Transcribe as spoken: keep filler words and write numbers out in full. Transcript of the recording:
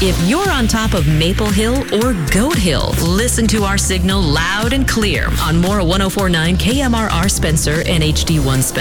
If you're on top of Maple Hill or Goat Hill, listen to our signal loud and clear on Mora one oh four point nine K M R R Spencer and H D one Spencer.